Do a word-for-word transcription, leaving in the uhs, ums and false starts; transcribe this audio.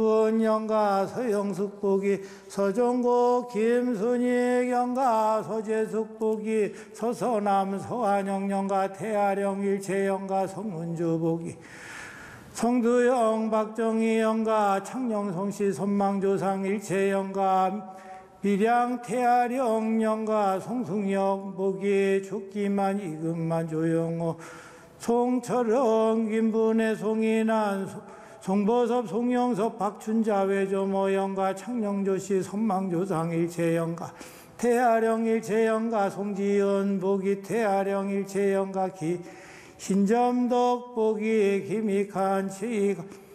영가 서영숙복이 서종국 김순익 영가 서재숙복이 서서남 서한영 영가 태아령 일체 영가 성문주복이 성두영 박정희 영가 창녕성씨 선망조상 일체 영가 밀양 태아령 영가 송승영 복이 죽기만 이금만 조영호 송철영 김분의 송인한 송보섭 송영섭 박춘자 외조모 영가 창녕조씨 선망조상 일체 영가 태아령 일체 영가 송지연 복이 태아령 일체 영가 기 신점덕 복이 김익한 치익